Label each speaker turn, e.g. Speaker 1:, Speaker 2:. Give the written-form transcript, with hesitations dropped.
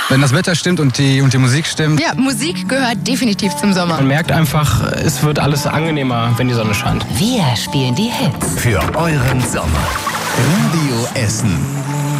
Speaker 1: Wenn das Wetter stimmt und die Musik stimmt.
Speaker 2: Ja, Musik gehört definitiv zum Sommer.
Speaker 3: Man merkt einfach, es wird alles angenehmer, wenn die Sonne scheint.
Speaker 4: Wir spielen die Hits.
Speaker 5: Für euren Sommer. Radio Essen.